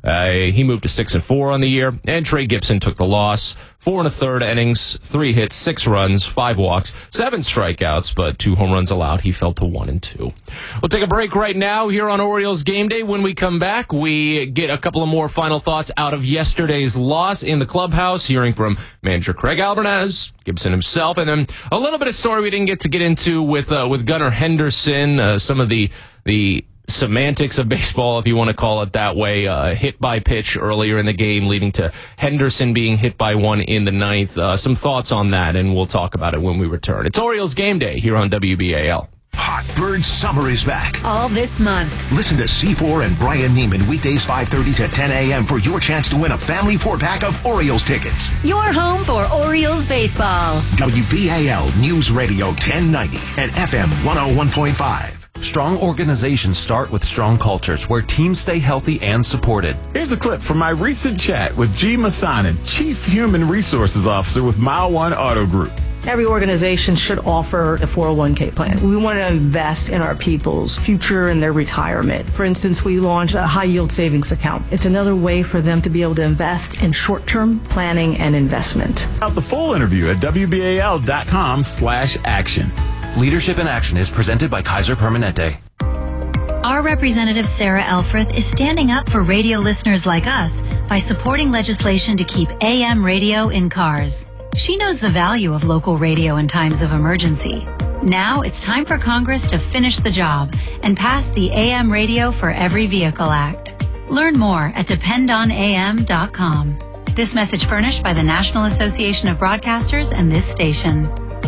He moved to 6-4 on the year, and Trey Gibson took the loss. 4 1/3 innings, 3 hits, 6 runs, 5 walks, 7 strikeouts, but 2 home runs allowed. He fell to 1-2. We'll take a break right now here on Orioles Game Day. When we come back, we get a couple of more final thoughts out of yesterday's loss in the clubhouse, hearing from manager Craig Albernaz, Gibson himself, and then a little bit of story we didn't get into with Gunnar Henderson, some of the semantics of baseball, if you want to call it that way. Hit by pitch earlier in the game, leading to Henderson being hit by one in the ninth. Some thoughts on that, and we'll talk about it when we return. It's Orioles Game Day here on WBAL. Hot Bird Summer is back. All this month. Listen to C4 and Brian Neiman weekdays 5:30 to 10 a.m. for your chance to win a family 4-pack of Orioles tickets. Your home for Orioles baseball. WBAL News Radio 1090 and FM 101.5. Strong organizations start with strong cultures where teams stay healthy and supported. Here's a clip from my recent chat with G. Masanin, Chief Human Resources Officer with Mile One Auto Group. Every organization should offer a 401k plan. We want to invest in our people's future and their retirement. For instance, we launched a high-yield savings account. It's another way for them to be able to invest in short-term planning and investment. Out the full interview at WBAL.com/action. Leadership in Action is presented by Kaiser Permanente. Our representative Sarah Elfreth is standing up for radio listeners like us by supporting legislation to keep AM radio in cars. She knows the value of local radio in times of emergency. Now it's time for Congress to finish the job and pass the AM Radio for Every Vehicle Act. Learn more at dependonam.com. This message furnished by the National Association of Broadcasters and this station.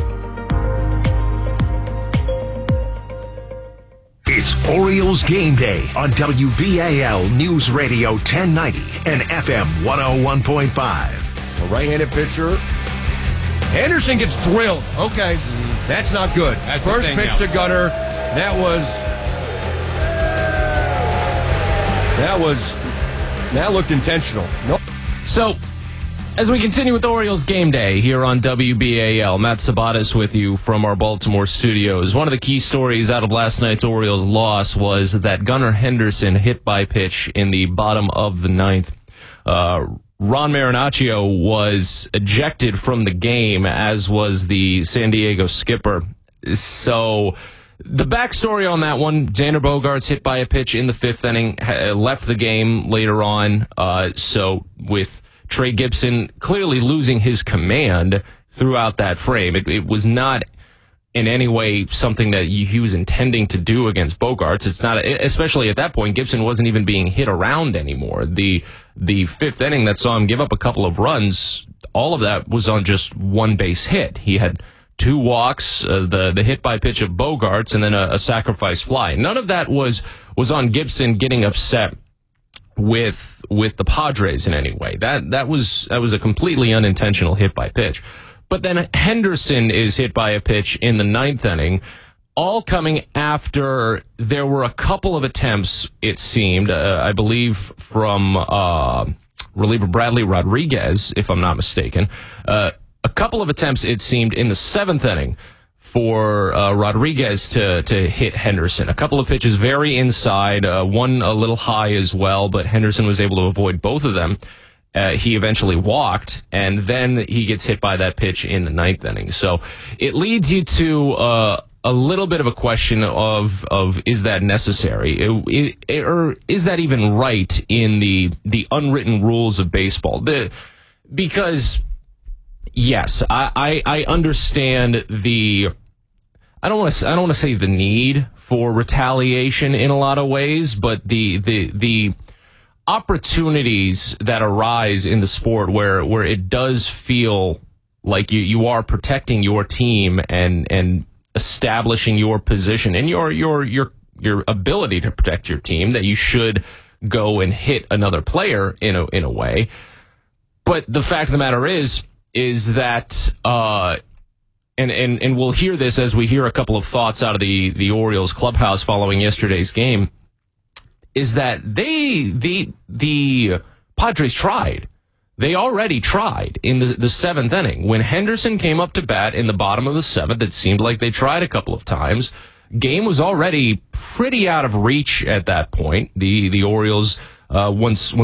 It's Orioles Game Day on WBAL News Radio 1090 and FM 101.5. A right-handed pitcher. Henderson gets drilled. Okay, that's not good. That's first pitch to Gunnar. That looked intentional. Nope. So, as we continue with Orioles Game Day here on WBAL, Matt Sabatis with you from our Baltimore studios. One of the key stories out of last night's Orioles loss was that Gunnar Henderson hit by pitch in the bottom of the ninth. Ron Marinaccio was ejected from the game, as was the San Diego skipper. So the backstory on that one, Xander Bogaerts hit by a pitch in the fifth inning, left the game later on. So with Trey Gibson clearly losing his command throughout that frame, it was not in any way something that he was intending to do against Bogaerts. It's not, especially at that point, Gibson wasn't even being hit around anymore. The fifth inning that saw him give up a couple of runs, all of that was on just one base hit. He had 2 walks, the hit by pitch of Bogaerts, and then a sacrifice fly. None of that was on Gibson getting upset with the Padres in any way. That was a completely unintentional hit by pitch. But then Henderson is hit by a pitch in the ninth inning, all coming after there were a couple of attempts, it seemed, I believe, from reliever Bradley Rodriguez, if I'm not mistaken. A couple of attempts, it seemed, in the seventh inning for Rodriguez to hit Henderson. A couple of pitches very inside, one a little high as well, but Henderson was able to avoid both of them. He eventually walked, and then he gets hit by that pitch in the ninth inning. So it leads you to a little bit of a question of is that necessary? Or is that even right in the unwritten rules of baseball? Because, yes, I understand I don't want to say the need for retaliation in a lot of ways, but the opportunities that arise in the sport where it does feel like you are protecting your team and establishing your position and your ability to protect your team, that you should go and hit another player in a way. But the fact of the matter is that and we'll hear this as we hear a couple of thoughts out of the Orioles clubhouse following yesterday's game, is that the Padres tried. They already tried in the seventh inning. When Henderson came up to bat in the bottom of the seventh, it seemed like they tried a couple of times. Game was already pretty out of reach at that point. The Orioles, once